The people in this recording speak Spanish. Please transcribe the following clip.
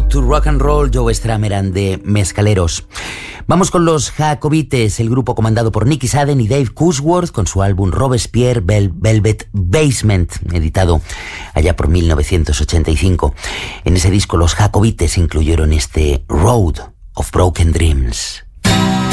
to Rock and Roll, Joe Strummer eran de Mezcaleros. Vamos con los Jacobites, el grupo comandado por Nicky Sadden y Dave Cusworth, con su álbum Robespierre Velvet Basement, editado allá por 1985. En ese disco los Jacobites incluyeron este Road of Broken Dreams.